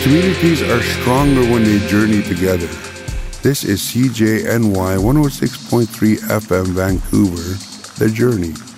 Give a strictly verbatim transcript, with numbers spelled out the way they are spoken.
Communities are stronger when they journey together. This is C J N Y one oh six point three F M Vancouver, The Journey.